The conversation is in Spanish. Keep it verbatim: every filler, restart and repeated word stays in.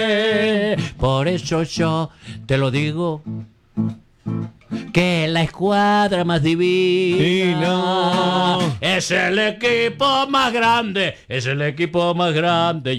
Por eso yo te lo digo, que la escuadra más divina no. es el equipo más grande, es el equipo más grande.